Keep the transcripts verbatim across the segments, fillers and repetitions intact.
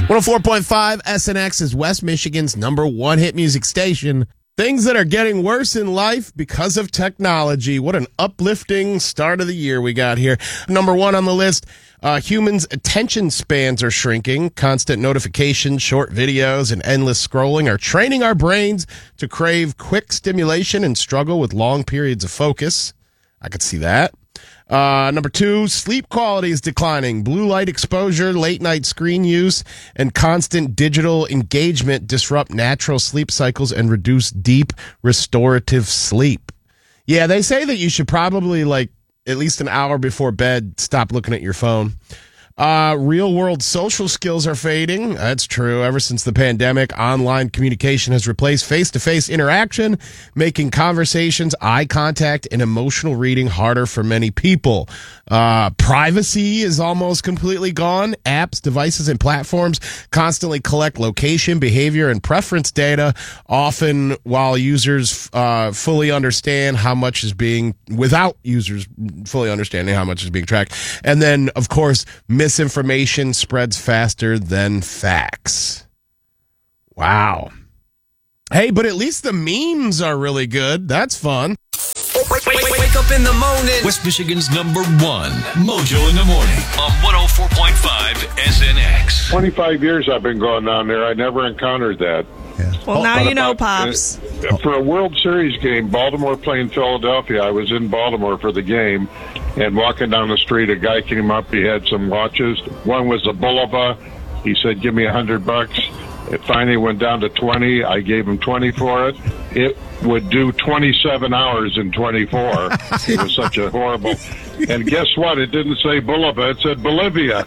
one oh four point five S N X is West Michigan's number one hit music station. Things that are getting worse in life because of technology. What an uplifting start of the year we got here. Number one on the list, uh, humans' attention spans are shrinking. Constant notifications, short videos, and endless scrolling are training our brains to crave quick stimulation and struggle with long periods of focus. I could see that. Uh, number two, sleep quality is declining. Blue light exposure, late night screen use, and constant digital engagement disrupt natural sleep cycles and reduce deep restorative sleep. Yeah, they say that you should probably, like, at least an hour before bed, stop looking at your phone. Uh, real world social skills are fading. That's true. Ever since the pandemic, online communication has replaced face-to-face interaction, making conversations, eye contact, and emotional reading harder for many people. Uh, privacy is almost completely gone. Apps, devices, and platforms constantly collect location, behavior, and preference data, often while users uh, fully understand how much is being, without users fully understanding how much is being tracked. And then, of course, misinformation spreads faster than facts. Wow. Hey, but at least the memes are really good. That's fun. Wake, wake, wake, wake up in the morning. West Michigan's number one, Mojo in the Morning on one oh four point five S N X. twenty-five years I've been going down there. I never encountered that. Yeah. Well, now you know, Pops. Uh, for a World Series game, Baltimore playing Philadelphia, I was in Baltimore for the game, and walking down the street, a guy came up. He had some watches. One was a Bulova. He said, give me a hundred bucks. It finally went down to twenty. I gave him twenty for it. It would do twenty-seven hours in twenty-four. It was such a horrible. And guess what? It didn't say Bulova. It said Bolivia.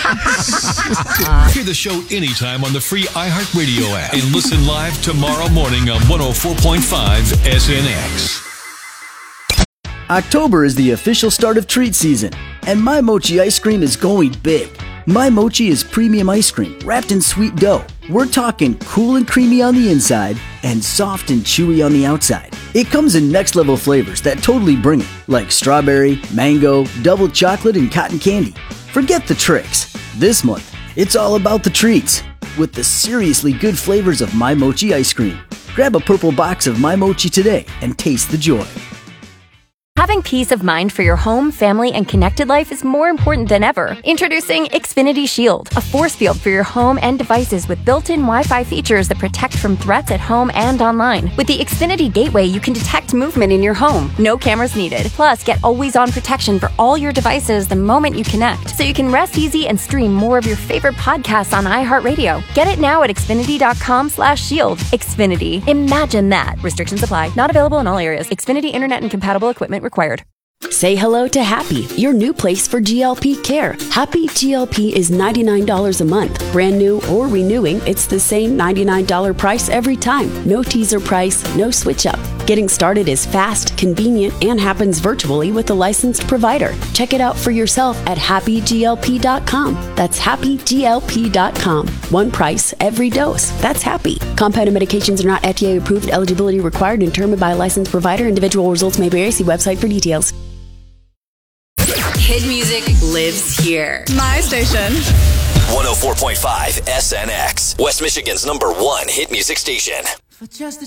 Hear the show anytime on the free iHeartRadio app and listen live tomorrow morning on one oh four point five S N X. October is the official start of treat season, and My Mochi ice cream is going big. My Mochi is premium ice cream wrapped in sweet dough. We're talking cool and creamy on the inside and soft and chewy on the outside. It comes in next level flavors that totally bring it, like strawberry, mango, double chocolate, and cotton candy. Forget the tricks. This month, it's all about the treats with the seriously good flavors of My Mochi ice cream. Grab a purple box of My Mochi today and taste the joy. Having peace of mind for your home, family, and connected life is more important than ever. Introducing Xfinity Shield, a force field for your home and devices with built-in Wi-Fi features that protect from threats at home and online. With the Xfinity Gateway, you can detect movement in your home. No cameras needed. Plus, get always-on protection for all your devices the moment you connect, so you can rest easy and stream more of your favorite podcasts on iHeartRadio. Get it now at Xfinity.com slash shield. Xfinity. Imagine that. Restrictions apply. Not available in all areas. Xfinity Internet and compatible equipment required. Say hello to Happy, your new place for G L P care. Happy G L P is ninety-nine dollars a month. Brand new or renewing, it's the same ninety-nine dollars price every time. No teaser price, no switch up. Getting started is fast, convenient, and happens virtually with a licensed provider. Check it out for yourself at happy G L P dot com. That's happy G L P dot com. One price, every dose. That's Happy. Compounded medications are not F D A approved. Eligibility required and determined by a licensed provider. Individual results may vary. See website for details. Hit music lives here. My station. one oh four point five S N X, West Michigan's number one hit music station. For just